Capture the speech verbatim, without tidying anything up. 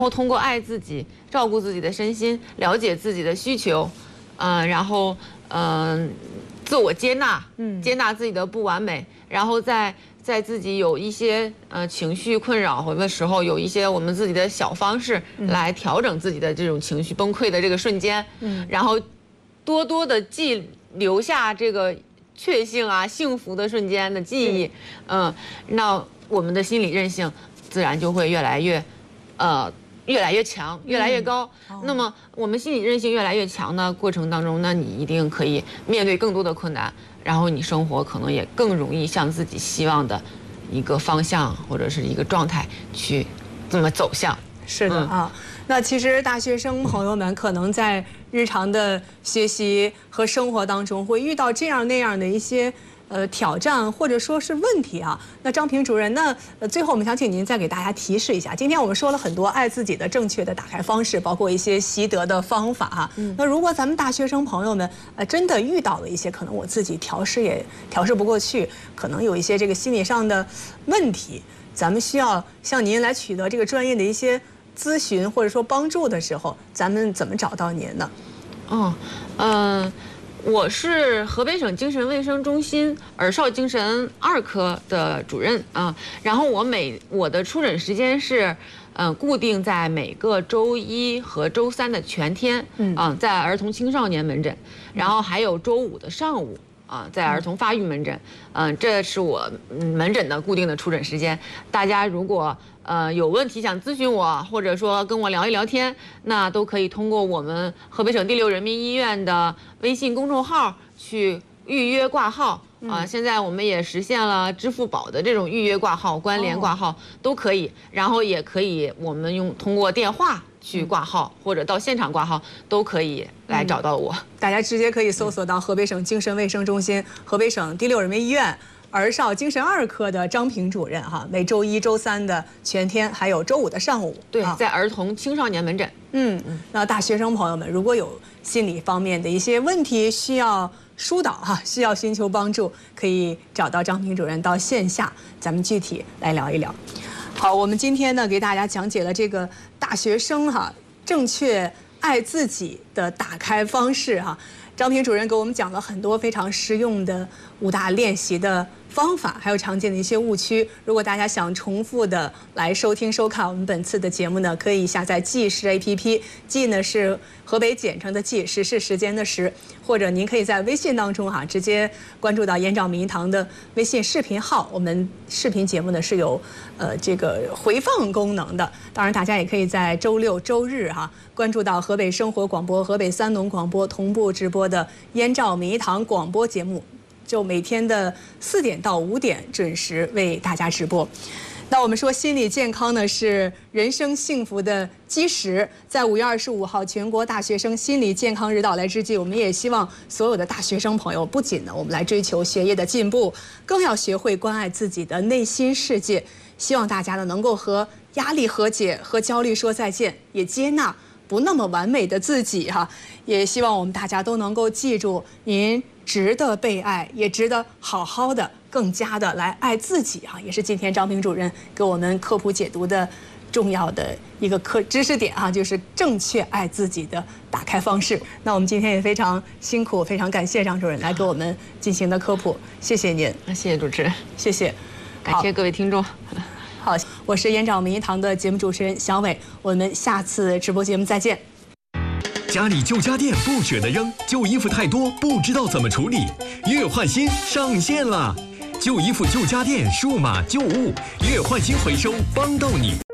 后通过爱自己、照顾自己的身心，了解自己的需求，嗯、呃，然后嗯、呃，自我接纳，嗯，接纳自己的不完美，然后在在自己有一些呃情绪困扰的时候，有一些我们自己的小方式来调整自己的这种情绪崩溃的这个瞬间，嗯，然后多多的记留下这个确幸啊、幸福的瞬间的记忆，嗯，那我们的心理韧性自然就会越来越，呃。越来越强，越来越高。嗯哦、那么我们心理韧性越来越强的过程当中，那你一定可以面对更多的困难，然后你生活可能也更容易向自己希望的一个方向或者是一个状态去这么走向。 是的、嗯、啊，那其实大学生朋友们可能在日常的学习和生活当中会遇到这样那样的一些。呃，挑战或者说是问题啊，那张平主任，那呃，最后我们想请您再给大家提示一下。今天我们说了很多爱自己的正确的打开方式，包括一些习得的方法哈、啊。嗯、那如果咱们大学生朋友们呃真的遇到了一些可能我自己调试也调试不过去，可能有一些这个心理上的问题，咱们需要向您来取得这个专业的一些咨询或者说帮助的时候，咱们怎么找到您呢？ 哦，嗯、呃。我是河北省精神卫生中心儿少精神二科的主任啊，然后我每我的出诊时间是，呃，固定在每个周一和周三的全天，嗯啊，在儿童青少年门诊，然后还有周五的上午啊，在儿童发育门诊，嗯，这是我门诊的固定的出诊时间。大家如果呃有问题想咨询我，或者说跟我聊一聊天，那都可以通过我们河北省第六人民医院的微信公众号去预约挂号啊、呃。现在我们也实现了支付宝的这种预约挂号、关联挂号都可以，然后也可以我们用通过电话去挂号，或者到现场挂号都可以来找到我。 大家直接可以搜索到河北省精神卫生中心、河北省第六人民医院儿少精神二科的张平主任哈，每周一、周三的全天，还有周五的上午。 对，在儿童青少年门诊。 嗯嗯。那大学生朋友们，如果有心理方面的一些问题需要疏导哈，需要寻求帮助，可以找到张平主任到线下，咱们具体来聊一聊。好，我们今天呢给大家讲解了这个大学生哈正确爱自己的打开方式哈。张平主任给我们讲了很多非常实用的武打练习的方法，还有常见的一些误区。如果大家想重复的来收听收看我们本次的节目呢，可以下载记时 A P P， 记呢是河北简称的记，时是时间的时，或者您可以在微信当中哈、啊、直接关注到燕赵明堂的微信视频号，我们视频节目呢是有呃这个回放功能的。当然大家也可以在周六周日哈、啊、关注到河北生活广播、河北三农广播同步直播的燕赵明堂广播节目，就每天的四点到五点准时为大家直播。那我们说心理健康呢是人生幸福的基石，在五月二十五号全国大学生心理健康日到来之际，我们也希望所有的大学生朋友，不仅呢我们来追求学业的进步，更要学会关爱自己的内心世界。希望大家呢能够和压力和解，和焦虑说再见，也接纳不那么完美的自己哈。也希望我们大家都能够记住，您值得被爱，也值得好好的更加的来爱自己哈，也是今天张平主任给我们科普解读的重要的一个科知识点哈，就是正确爱自己的打开方式。那我们今天也非常辛苦，非常感谢张主任来给我们进行的科普，谢谢您。 谢谢主持人， 谢谢， 感谢各位听众。 好，我是燕赵明一堂的节目主持人小伟，我们下次直播节目再见。 家里旧家电不舍得扔，旧衣服太多不知道怎么处理，月换新上线了，旧衣服旧家电数码旧物月换新回收帮到你。